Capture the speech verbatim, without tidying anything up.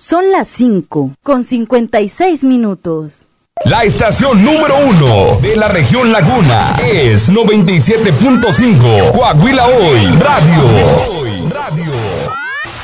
Son las cinco con cincuenta y seis minutos. La estación número uno de la región Laguna es noventa y siete punto cinco Coahuila Hoy Radio. Radio.